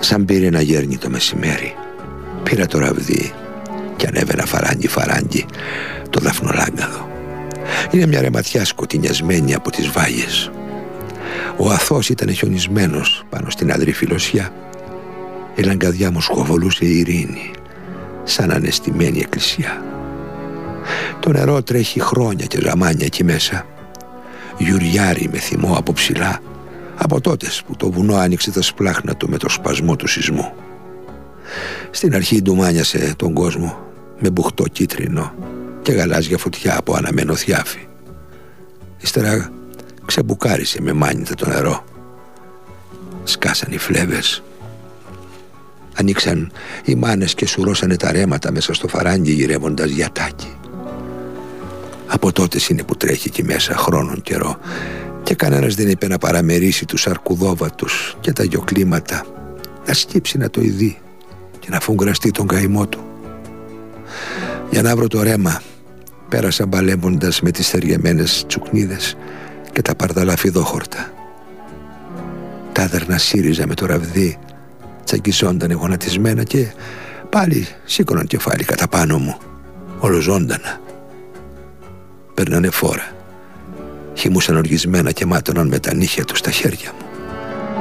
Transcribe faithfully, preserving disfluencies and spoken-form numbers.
Σαν πήρε ένα γέρνη το μεσημέρι, πήρα το ραβδί και ανέβαινα φαράγγι φαράγγι το δαφνολάγκαδο. Είναι μια ρεματιά σκοτεινιασμένη από τις βάγες. Ο αθός ήταν χιονισμένος πάνω στην αδρή φιλοσιά. Η λαγκαδιά μου σκοβολούσε η ειρήνη, σαν αναισθημένη εκκλησιά. Το νερό τρέχει χρόνια και ζαμάνια εκεί μέσα. Γιουριάρι με θυμό από ψηλά, από τότες που το βουνό άνοιξε τα σπλάχνα του με το σπασμό του σεισμού. Στην αρχή ντουμάνιασε τον κόσμο με μπουχτό κίτρινο και γαλάζια φωτιά από αναμένο θιάφι. Ύστερα ξεμπουκάρισε με μάνιτα το νερό. Σκάσαν οι φλέβες. Ανοίξαν οι μάνες και σουρώσανε τα ρέματα μέσα στο φαράγγι γυρεύοντας γιατάκι. Από τότε είναι που τρέχει εκεί μέσα χρόνον καιρό και κανένας δεν είπε να παραμερίσει τους αρκουδόβατους και τα γιοκλήματα, να σκύψει να το ειδεί και να φουγκραστεί τον καημό του. Για να βρω το ρέμα πέρασα μπαλέμποντας με τις θεριεμένες τσουκνίδες και τα παρδαλαφιδόχορτα. Τα άδερνα σύριζα με το ραβδί, τσακισόντανε γονατισμένα και πάλι σήκωναν κεφάλι κατά πάνω μου, ολοζώντανα. Παίρνανε φόρα, χυμούσαν οργισμένα και μάτωναν με τα νύχια τους στα χέρια μου.